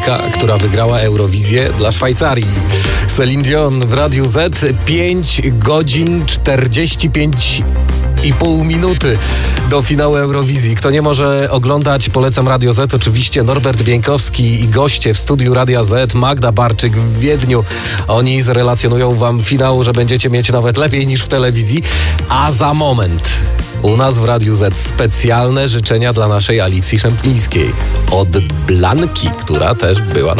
Monika, która wygrała Eurowizję dla Szwajcarii. Celine Dion w Radiu Z 5 godzin 45,5 minuty do finału Eurowizji. Kto nie może oglądać, polecam Radio Z. Oczywiście Norbert Bieńkowski i goście w studiu Radia Z, Magda Barczyk w Wiedniu. Oni zrelacjonują wam finał, że będziecie mieć nawet lepiej niż w telewizji. A za moment u nas w Radiu Z specjalne życzenia dla naszej Alicji Szemplińskiej od Blanki, która też była na